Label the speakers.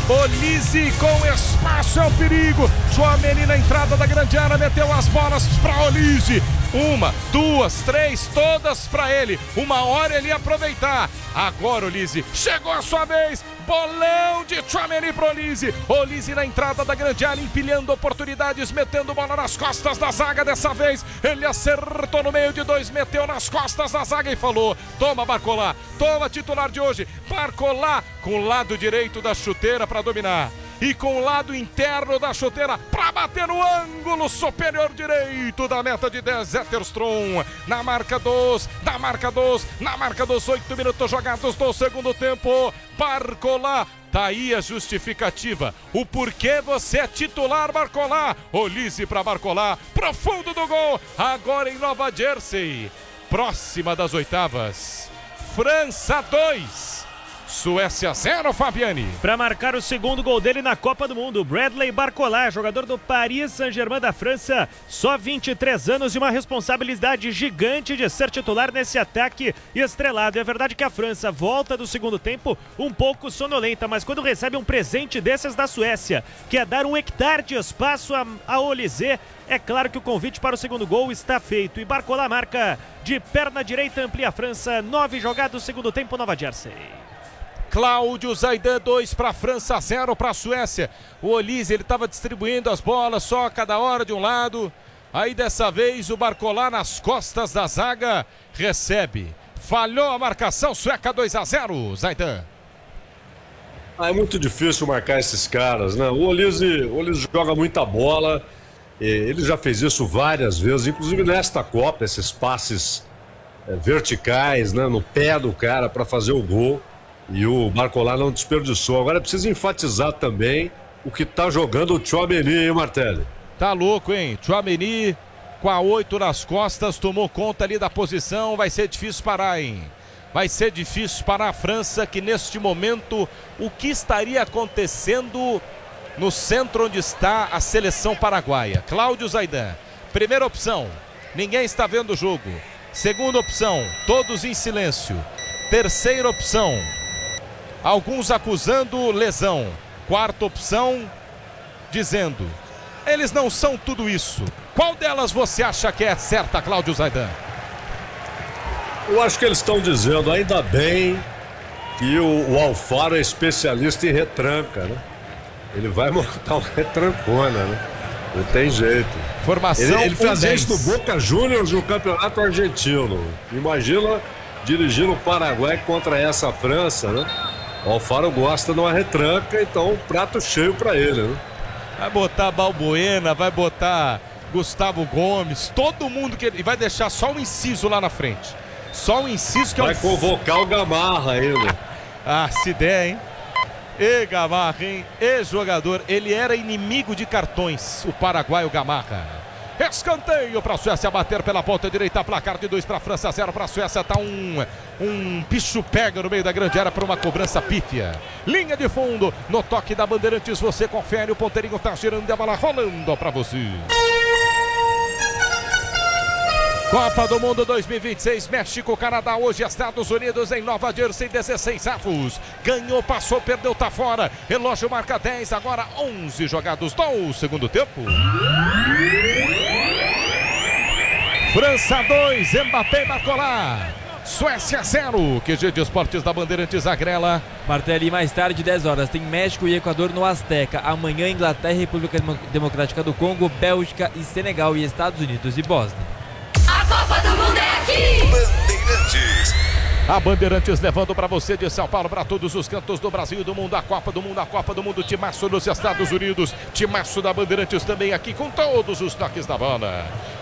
Speaker 1: Olise com espaço, é o perigo. Tchouaméni na entrada da grande área, meteu as bolas para Olise. 1, 2, 3, todas para ele. Uma hora ele ia aproveitar. Agora Olise, chegou a sua vez. Bolão de Tchouaméni pro Olise. Olise na entrada da grande área, empilhando oportunidades, metendo bola nas costas da zaga. Dessa vez ele acertou no meio de dois, meteu nas costas da zaga e falou: toma, Barcolá, toma, titular de hoje. Barcolá com o lado direito da chuteira para dominar e com o lado interno da chuteira para bater no ângulo superior direito da meta de 10. Zetterstrom na marca dos, 8 minutos jogados do segundo tempo. Barcolá, tá aí a justificativa, o porquê você é titular, Barcolá. Olise para Barcolá, profundo do gol, agora em Nova Jersey, próxima das oitavas. França 2, Suécia 0, Fabiane.
Speaker 2: Para marcar o segundo gol dele na Copa do Mundo, Bradley Barcola, jogador do Paris Saint-Germain da França, só 23 anos e uma responsabilidade gigante de ser titular nesse ataque estrelado. É verdade que a França volta do segundo tempo um pouco sonolenta, mas quando recebe um presente desses da Suécia, que é dar 1 hectare de espaço a Olise, é claro que o convite para o segundo gol está feito. E Barcola marca de perna direita, amplia a França, 9 jogados, segundo tempo, Nova Jersey.
Speaker 1: Cláudio Zaidan, 2 para a França, 0 para a Suécia. O Olise, ele estava distribuindo as bolas só a cada hora de um lado. Aí dessa vez o Barcolá nas costas da zaga recebe. Falhou a marcação sueca, 2-0, Zaidan.
Speaker 3: É muito difícil marcar esses caras, né? O Olise joga muita bola. Ele já fez isso várias vezes, inclusive nesta Copa, esses passes verticais, né, no pé do cara para fazer o gol. E o Barcolá não desperdiçou. Agora precisa enfatizar também o que tá jogando o Tchouaméni, hein, Martelli?
Speaker 1: Tá louco, hein? Tchouaméni com a 8 nas costas, tomou conta ali da posição. Vai ser difícil parar, hein? Vai ser difícil parar a França, que neste momento, o que estaria acontecendo no centro onde está a seleção paraguaia? Cláudio Zaidan, primeira opção, ninguém está vendo o jogo. Segunda opção, todos em silêncio. Terceira opção, alguns acusando lesão. Quarta opção, dizendo: eles não são tudo isso. Qual delas você acha que é certa, Cláudio Zaidan?
Speaker 3: Eu acho que eles estão dizendo, ainda bem que o Alfaro é especialista em retranca, né? Ele vai montar uma retrancona, né? Não tem jeito.
Speaker 1: Formação
Speaker 3: ele fazia isso no Boca Juniors no Campeonato Argentino. Imagina dirigindo o Paraguai contra essa França, né? O Alfaro gosta de uma retranca, então prato cheio para ele, né?
Speaker 1: Vai botar Balbuena, vai botar Gustavo Gomes, todo mundo que ele vai deixar só um inciso lá na frente. Só um inciso que
Speaker 3: vai
Speaker 1: é um...
Speaker 3: convocar o Gamarra ainda.
Speaker 1: Ah, se der, hein? E Gamarra, hein? E jogador, ele era inimigo de cartões, o paraguaio Gamarra. Escanteio para a Suécia bater pela ponta direita, placar de 2 para a França, 0 para a Suécia. Tá um bicho pega no meio da grande área para uma cobrança pífia. Linha de fundo, no toque da Bandeirantes, você confere, o ponteirinho tá girando e a bola rolando para você. Copa do Mundo 2026, México, Canadá, hoje Estados Unidos em Nova Jersey, 16 avos. Ganhou, passou, perdeu, tá fora. Relógio marca 10, agora 11 jogados do segundo tempo. França 2, Mbappé e Barcolá. Suécia 0, QG de Esportes da Bandeirantes agrela.
Speaker 4: Martelli, mais tarde, 10 horas, tem México e Equador no Azteca. Amanhã, Inglaterra e República Democrática do Congo, Bélgica e Senegal, e Estados Unidos e Bósnia.
Speaker 5: A Copa do Mundo é aqui!
Speaker 1: Bandeirantes. A Bandeirantes levando para você de São Paulo para todos os cantos do Brasil e do mundo. A Copa do Mundo, timaço nos Estados Unidos. Timaço da Bandeirantes também aqui com todos os toques da bola.